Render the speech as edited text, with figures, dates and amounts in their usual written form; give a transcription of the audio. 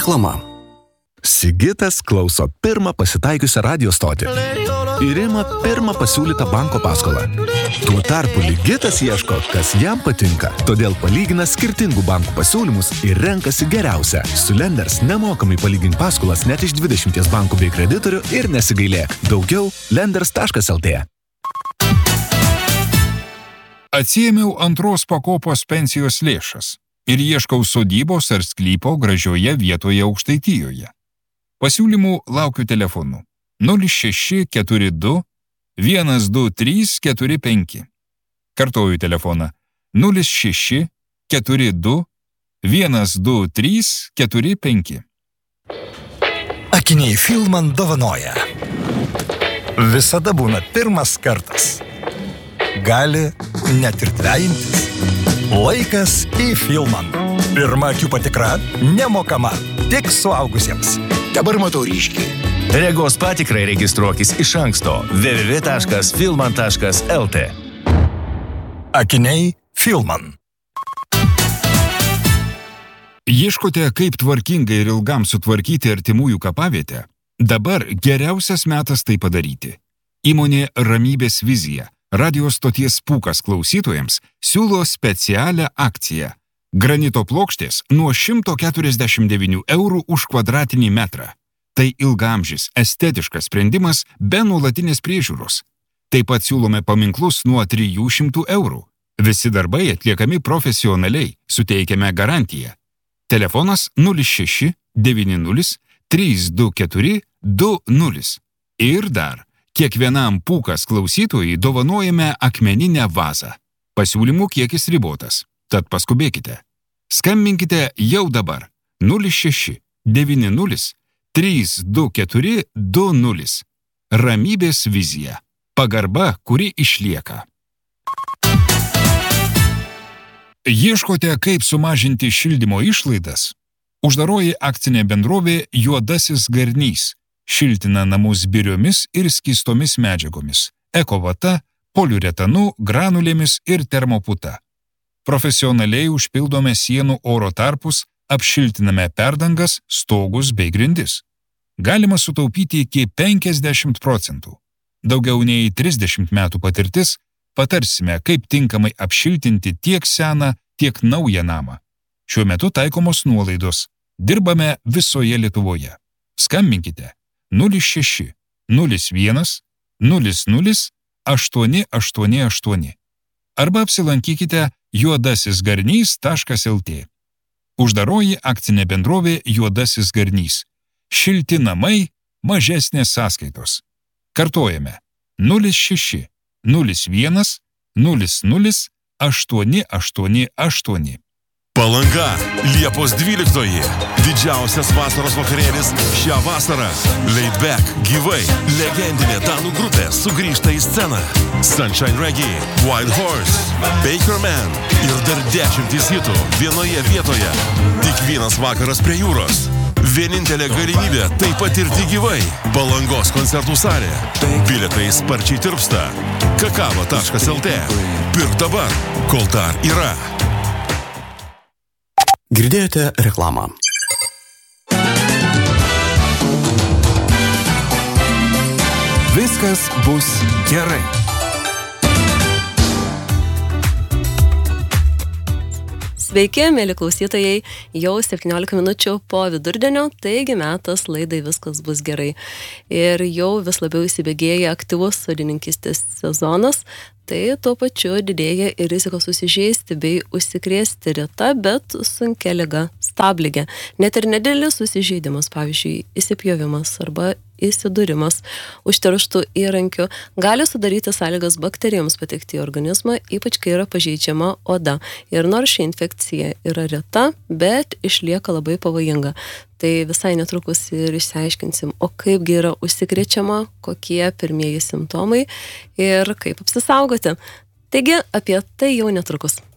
Reklama. Sigitas klauso pirmą pasitaikiusią radio stotį ir ima pirmą pasiūlytą banko paskolą. Tuo tarpu Ligitas ieško, kas jam patinka, todėl palygina skirtingų bankų pasiūlymus ir renkasi geriausią. Su Lenders nemokamai palygink paskolas net iš 20 bankų bei kreditorių ir nesigailėk. Daugiau lenders.lt. Atsiėmiau antros pakopos pensijos lėšas ir ieškau sodybos ar sklypo gražioje vietoje Aukštaitijoje. Pasiūlymų laukiu telefonu 0642 12345. Kartoju telefoną 0642 12345. Akiniai Filman dovanoja. Visada būna pirmas kartas. Gali net ir dvejintis. Laikas į Filman. Pirma akių patikra nemokama, tik suaugusiems. Dabar matau ryškiai. Regos patikrai registruokis iš anksto www.filman.lt. Akiniai Filman. Ieškote, kaip tvarkingai ir ilgam sutvarkyti artimųjų kapavietę? Dabar geriausias metas tai padaryti. Įmonė Ramybės vizija, radio stoties Pūkas klausytojams, siūlo specialią akciją. Granito plokštės nuo 149 eurų už kvadratinį metrą. Tai ilgaamžis, estetiškas sprendimas be nuolatinės priežiūros. Taip pat siūlome paminklus nuo 300 eurų. Visi darbai atliekami profesionaliai, suteikiame garantiją. Telefonas 06 90 324 20. Ir dar, kiekvienam Pūkas klausytojui dovanojame akmeninę vazą. Pasiūlymų kiekis ribotas. Tad paskubėkite. Skambinkite jau dabar 06 90 324 20. Ramybės vizija. Pagarba, kuri išlieka. Ieškote, kaip sumažinti šildymo išlaidas? Uždaroji akcinė bendrovė Juodasis garnys šiltina namus biriomis ir skystomis medžiagomis, ekovata, poliuretanu, granulėmis ir termoputa. Profesionaliai užpildome sienų oro tarpus, apšiltiname perdangas, stogus bei grindis. Galima sutaupyti iki 50%. Daugiau nei 30 metų patirtis, patarsime, kaip tinkamai apšiltinti tiek seną, tiek naują namą. Šiuo metu taikomos nuolaidos. Dirbame visoje Lietuvoje. Skambinkite 06 01 00 888 arba apsilankykite juodasisgarnys.lt. Uždaroji akcinė bendrovė Juodasis garnys. Šilti namai, mažesnės sąskaitos. Kartojame 06 01 00 888. Palanga, Liepos 12. Didžiausias vasaros vakarėlis šią vasarą. Laid Back, gyvai, legendinė danų grupė sugrįžta į sceną. Sunshine Reggae, Wild Horse, Baker Man ir dar 10 hitų vienoje vietoje. Tik vienas vakaras prie jūros. Vienintelė galimybė tai patirti gyvai. Palangos koncertų salė. Bilietai sparčiai tirpsta. kakava.lt. Pirk dabar, kol dar yra. Girdėjote reklamą. Viskas bus gerai. Sveiki, mėly klausytojai, jau 17 minučių po vidurdienio, taigi metas laidai Viskas bus gerai. Ir jau vis labiau įsibėgėja aktyvus sodininkystės sezonas, tai tuo pačiu didėja ir rizika susižeisti bei užsikrėsti reta, bet sunkia liga stabligė. Net ir nedidelis susižeidimas, pavyzdžiui, įsipjovimas arba įsidūrimas užterštų įrankių gali sudaryti sąlygas bakterijoms patekti į organizmą, ypač kai yra pažeidžiama oda. Ir nors ši infekcija yra reta, bet išlieka labai pavojinga. Tai visai netrukus ir išsiaiškinsim, o kaipgi yra užsikrečiama, kokie pirmieji simptomai ir kaip apsisaugoti. Taigi apie tai jau netrukus.